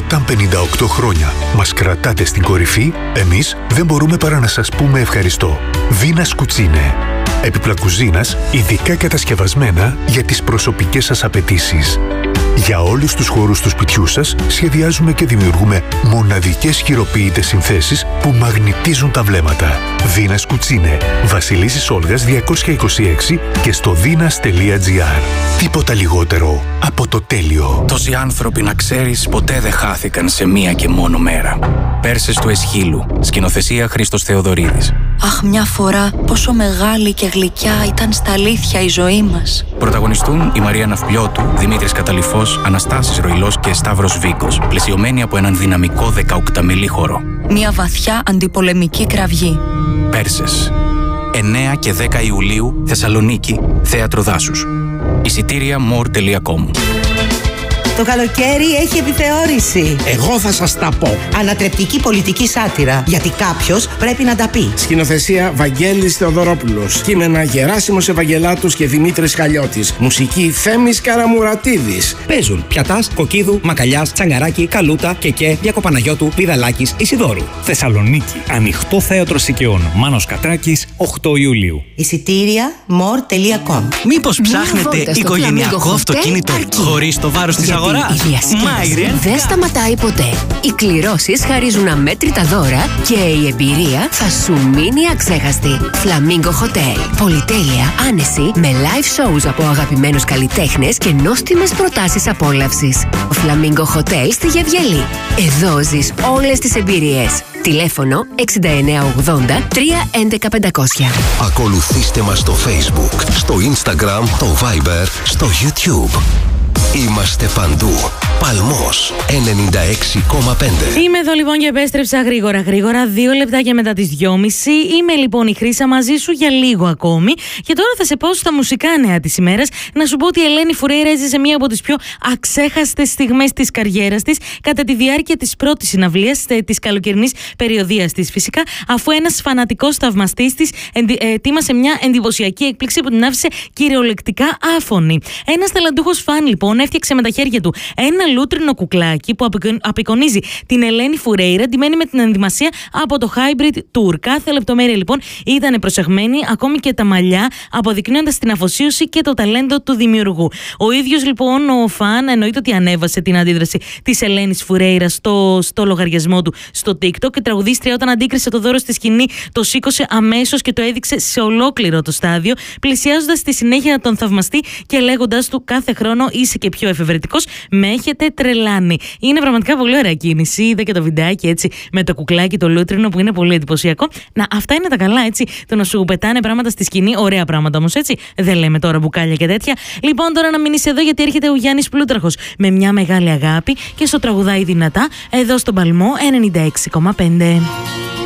Όταν 58 χρόνια μας κρατάτε στην κορυφή, εμείς δεν μπορούμε παρά να σας πούμε ευχαριστώ. Βίνας Κουτσίνε. Έπιπλα κουζίνας, ειδικά κατασκευασμένα για τις προσωπικές σας απαιτήσεις. Για όλους τους χώρους του σπιτιού σας σχεδιάζουμε και δημιουργούμε μοναδικές χειροποίητες συνθέσεις που μαγνητίζουν τα βλέμματα. Βίνας Κουτσίνε. Βασιλίσσης Όλγας 226 και στο vinas.gr. Τίποτα λιγότερο από το τέλειο. Τόσοι άνθρωποι, να ξέρεις, ποτέ δεν χάθηκαν σε μία και μόνο μέρα. Πέρσες του Εσχύλου. Σκηνοθεσία Χρήστος Θεοδωρίδης. Αχ, μια φορά πόσο μεγάλη και γλυκιά ήταν στα αλήθεια η ζωή μας. Πρωταγωνιστούν η Μαρία Ναυπλιώτου, Δημήτρης Καταληφός, Αναστάσης Ροϊλός και Σταύρος Βίκος, πλαισιωμένοι από έναν δυναμικό 18μελή χώρο. Μια βαθιά αντιπολεμική κραυγή. Πέρσες. 9 και 10 Ιουλίου, Θεσσαλονίκη, Θέατρο Δάσους. Εισιτήρια more.com. Το καλοκαίρι έχει επιθεώρηση. Εγώ θα σας τα πω. Ανατρεπτική πολιτική σάτυρα. Γιατί κάποιος πρέπει να τα πει. Σκηνοθεσία Βαγγέλης Θεοδωρόπουλος. Κείμενα Γεράσιμος Ευαγγελάτος και Δημήτρης Χαλιώτης. Μουσική Θέμης Καραμουρατίδης. Παίζουν Πιατάς, Κοκκίδου, Μακαλιάς, Τσαγκαράκη, Καλούτα, Κεκέ, Διακοπαναγιώτου, Πηδαλάκης, Ισιδώρου. Θεσσαλονίκη. Ανοιχτό θέατρο Σικαιών. Μάνος Κατράκης, 8 Ιουλίου. Εισιτήρια more.com. Μήπως ψάχνετε οικογενειακό αυτοκίνητο χωρίς το βάρος της αγοράς? Η διασκέδαση δεν σταματάει ποτέ. Οι κληρώσεις χαρίζουν αμέτρητα δώρα και η εμπειρία θα σου μείνει αξέχαστη. Flamingo Hotel. Πολυτέλεια, άνεση, με live shows από αγαπημένους καλλιτέχνες και νόστιμες προτάσεις απόλαυσης. Flamingo Hotel στη Γευγελή. Εδώ ζεις όλες τις εμπειρίες. Τηλέφωνο 6980 311 500. Ακολουθήστε μας στο Facebook, στο Instagram, το Viber, στο YouTube. Είμαστε παντού. Παλμός 96,5. Είμαι εδώ λοιπόν και επέστρεψα γρήγορα. 2 λεπτάκια μετά τις 2.30. Είμαι λοιπόν η Χρύσα μαζί σου για λίγο ακόμη. Και τώρα θα σε πάω στα μουσικά νέα της ημέρας. Να σου πω ότι η Ελένη Φουρέιρα έζησε μία από τις πιο αξέχαστες στιγμές της καριέρας της κατά τη διάρκεια της πρώτης συναυλίας της καλοκαιρινής περιοδίας της, φυσικά, αφού ένας φανατικός θαυμαστής της ετοίμασε μια εντυπωσιακή έκπληξη που την άφησε κυριολεκτικά άφωνη. Ένας ταλαντούχος φαν λοιπόν έφτιαξε με τα χέρια του ένα λούτρινο κουκλάκι που απεικονίζει την Ελένη Φουρέιρα ντυμένη με την ενδυμασία από το Hybrid Tour. Κάθε λεπτομέρεια λοιπόν ήταν προσεγμένη, ακόμη και τα μαλλιά, αποδεικνύοντας την αφοσίωση και το ταλέντο του δημιουργού. Ο ίδιος λοιπόν ο φαν εννοείται ότι ανέβασε την αντίδραση της Ελένης Φουρέιρα στο λογαριασμό του στο TikTok. Η τραγουδίστρια, όταν αντίκρισε το δώρο στη σκηνή, το σήκωσε αμέσως και το έδειξε σε ολόκληρο το στάδιο, πλησιάζοντας στη συνέχεια τον θαυμαστή και λέγοντας του: κάθε χρόνο είσαι και πιο εφευρετικός, με έχετε τρελάνει. Είναι πραγματικά πολύ ωραία κίνηση. Είδα και το βιντεάκι έτσι με το κουκλάκι το λούτρινο που είναι πολύ εντυπωσιακό. Να, αυτά είναι τα καλά, έτσι. Το να σου πετάνε πράγματα στη σκηνή, ωραία πράγματα όμως, έτσι. Δεν λέμε τώρα μπουκάλια και τέτοια. Λοιπόν, τώρα να μείνεις εδώ γιατί έρχεται ο Γιάννης Πλούταρχος με μια μεγάλη αγάπη και στο τραγουδάει δυνατά εδώ στον Παλμό 96,5.